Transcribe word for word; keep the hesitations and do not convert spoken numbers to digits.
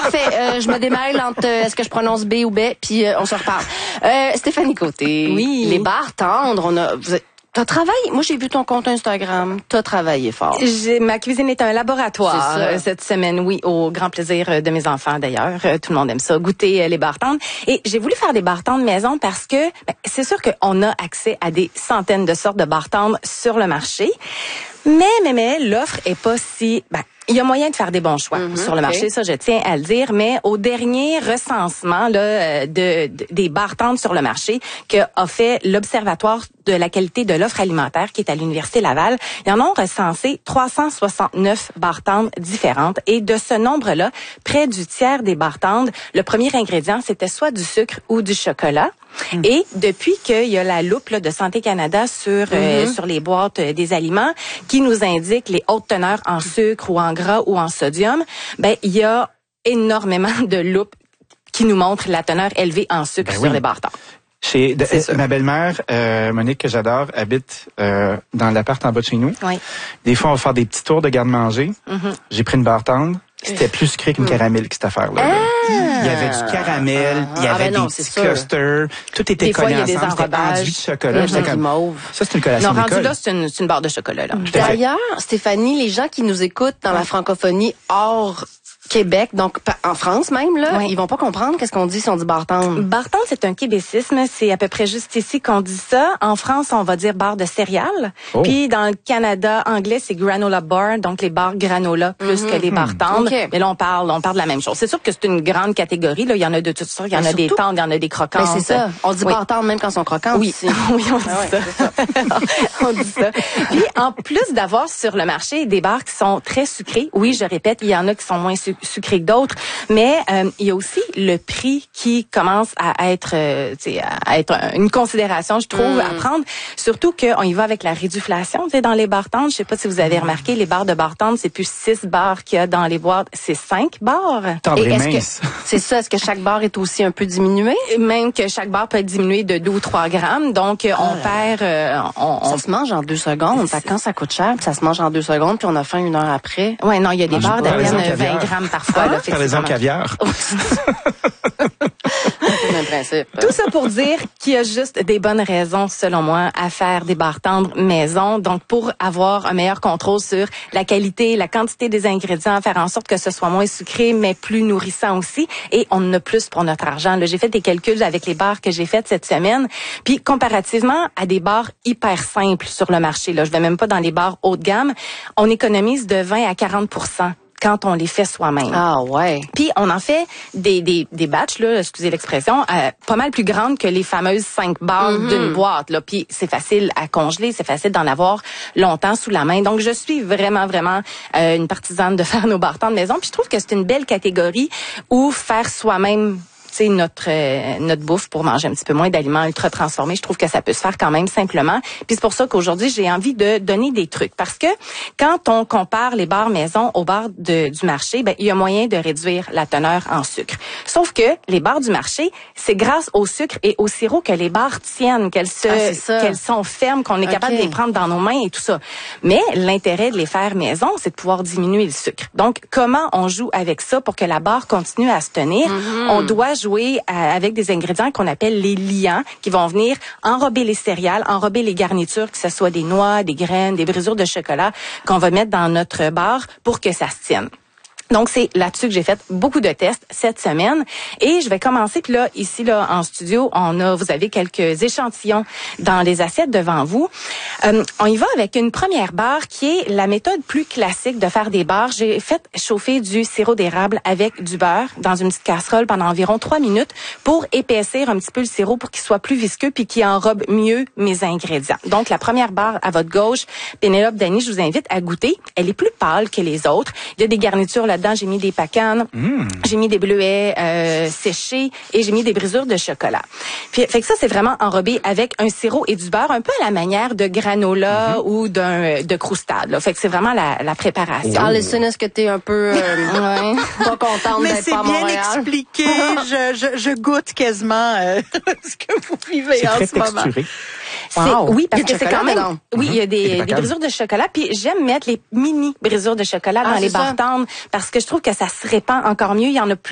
parfait. Euh, je me démêle entre euh, est-ce que je prononce B ou B, puis euh, on se reparle. Euh, Stéphanie Côté. Oui. Les bars tendres, on a... Vous êtes... T'as travaillé? Moi, j'ai vu ton compte Instagram. T'as travaillé fort. J'ai, ma cuisine est un laboratoire C'est cette semaine, oui, au grand plaisir de mes enfants d'ailleurs. Tout le monde aime ça, goûter les bars tendres. Et j'ai voulu faire des bars tendres maison parce que ben, c'est sûr qu'on a accès à des centaines de sortes de bars tendres sur le marché. Mais, mais, mais, l'offre est pas si... Ben, il y a moyen de faire des bons choix Mm-hmm, sur le marché, okay. ça je tiens à le dire, mais au dernier recensement là, de, de des bars tendres sur le marché que a fait l'Observatoire de la qualité de l'offre alimentaire qui est à l'Université Laval, ils en ont recensé trois cent soixante-neuf bars tendres différentes et de ce nombre-là, près du tiers des bars tendres, le premier ingrédient c'était soit du sucre ou du chocolat. Mmh. Et depuis qu'il y a la loupe là, de Santé Canada sur mmh. euh, sur les boîtes euh, des aliments qui nous indique les hautes teneurs en sucre ou en gras ou en sodium, ben il y a énormément de loupes qui nous montrent la teneur élevée en sucre ben sur oui. les bars tendres. Chez de, ma belle-mère, euh, Monique, que j'adore, habite euh, dans l'appart en bas de chez nous. Oui. Des fois, on va faire des petits tours de garde-manger. Mm-hmm. J'ai pris une barre tendre. C'était plus sucré qu'une caramel, cette affaire-là. Ah! Il y avait du caramel, il y avait ah ben non, des petits clusters. Tout était collé ensemble. C'était enduit de chocolat. Mm-hmm. Comme... mauve. Ça, c'est une collation Non, d'école. rendu là, c'est une, c'est une barre de chocolat. Là. D'ailleurs, Stéphanie, les gens qui nous écoutent dans la francophonie hors Québec, donc en France même, là, oui. ils vont pas comprendre qu'est-ce qu'on dit si on dit bar tendre. Bar tendre, c'est un québécisme. C'est à peu près juste ici qu'on dit ça. En France, on va dire barre de céréales. Oh. Puis dans le Canada anglais, c'est granola bar, donc les barres granola plus mm-hmm. que les barres tendres. Okay. Mais là, on parle, on parle de la même chose. C'est sûr que c'est une grande catégorie. Là, il y en a de toutes sortes. Il y en mais a surtout, des tendres, il y en a des croquantes. Mais c'est ça. On dit oui. bar tendre même quand ils sont croquantes. Oui, oui, on dit ah ouais, ça. ça. on dit ça. Puis en plus d'avoir sur le marché des barres qui sont très sucrées, oui, je répète, il y en a qui sont moins su- sucrées que d'autres. Mais euh, il y a aussi le prix qui commence à être, euh, à être une considération, je trouve, mm. à prendre. Surtout qu'on y va avec la réduflation, dans les barres tendres. Je sais pas si vous avez remarqué, les barres de barres tendres, c'est plus six barres qu'il y a dans les boîtes, c'est cinq barres. Tendre et est-ce mince. que c'est ça? Est-ce que chaque barre est aussi un peu diminuée? Même que chaque barre peut être diminuée de deux ou trois grammes. Donc on ah, perd. Euh, on, ça on... se mange en deux secondes. Quand ça coûte cher, puis ça se mange en deux secondes, puis on a faim une heure après. Ouais, non, il y a des barres d'à peine vingt grammes parfois. Ah, Parlez-en caviar. Tout ça pour dire qu'il y a juste des bonnes raisons, selon moi, à faire des barres tendres maison. Donc, pour avoir un meilleur contrôle sur la qualité, la quantité des ingrédients, faire en sorte que ce soit moins sucré, mais plus nourrissant aussi. Et on en a plus pour notre argent. Là, j'ai fait des calculs avec les barres que j'ai faites cette semaine. Puis, comparativement à des barres hyper simples sur le marché, là, je vais même pas dans les barres haut de gamme, on économise de vingt à quarante pour cent. Quand on les fait soi-même. Ah ouais. Puis on en fait des des des batchs là, excusez l'expression, euh, pas mal plus grandes que les fameuses cinq barres mm-hmm. d'une boîte là. Puis c'est facile à congeler, c'est facile d'en avoir longtemps sous la main. Donc je suis vraiment vraiment euh, une partisane de faire nos barres tendres maison. Puis je trouve que c'est une belle catégorie où faire soi-même c'est notre euh, notre bouffe pour manger un petit peu moins d'aliments ultra transformés. Je trouve que ça peut se faire quand même simplement. Puis c'est pour ça qu'aujourd'hui, j'ai envie de donner des trucs. Parce que quand on compare les barres maison aux barres de, du marché, ben il y a moyen de réduire la teneur en sucre. Sauf que les barres du marché, c'est grâce au sucre et au sirop que les barres tiennent, qu'elles se ah, qu'elles sont fermes, qu'on est okay. capable de les prendre dans nos mains et tout ça. Mais l'intérêt de les faire maison, c'est de pouvoir diminuer le sucre. Donc, comment on joue avec ça pour que la barre continue à se tenir? Mm-hmm. On doit jouer avec des ingrédients qu'on appelle les liants, qui vont venir enrober les céréales, enrober les garnitures, que ce soit des noix, des graines, des brisures de chocolat, qu'on va mettre dans notre barre pour que ça se tienne. Donc, c'est là-dessus que j'ai fait beaucoup de tests cette semaine. Et je vais commencer, puis là, ici, là, en studio, on a, vous avez quelques échantillons dans les assiettes devant vous. Euh, on y va avec une première barre qui est la méthode plus classique de faire des barres. J'ai fait chauffer du sirop d'érable avec du beurre dans une petite casserole pendant environ trois minutes pour épaissir un petit peu le sirop pour qu'il soit plus visqueux puis qu'il enrobe mieux mes ingrédients. Donc, la première barre à votre gauche, Pénélope, Dany, je vous invite à goûter. Elle est plus pâle que les autres. Il y a des garnitures là dedans, j'ai mis des pacanes, mmh. j'ai mis des bleuets euh, séchés et j'ai mis des brisures de chocolat. Puis, fait que ça, c'est vraiment enrobé avec un sirop et du beurre, un peu à la manière de granola mmh. ou d'un de croustade. Là. Fait que c'est vraiment la, la préparation. Oh. Alison, est-ce que t'es un peu euh, ouais, pas contente Mais d'être pas à Montréal? Mais c'est bien expliqué. je, je, je goûte quasiment euh, ce que vous vivez c'est en très ce moment. Texturé. Wow. Oui, parce que c'est quand même... dedans. Oui, il y a des, des, des brisures de chocolat. Puis j'aime mettre les mini brisures de chocolat ah, dans les barres tendres parce que je trouve que ça se répand encore mieux. Il y en a plus